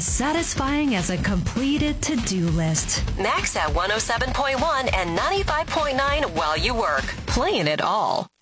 as satisfying as a completed to-do list. Max at 107.1 and 95.9 while you work. Playing it all.